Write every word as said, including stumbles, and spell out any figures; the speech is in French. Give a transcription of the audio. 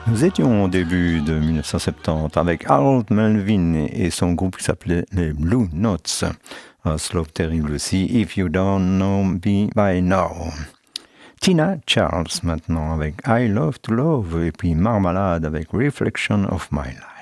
Nous étions au début de dix-neuf cent soixante-dix avec Harold Melvin et son groupe qui s'appelait les Blue Notes. Un slow terrible aussi, If You Don't Know Me By Now. Tina Charles maintenant avec I Love to Love et puis Marmalade avec Reflection of My Life.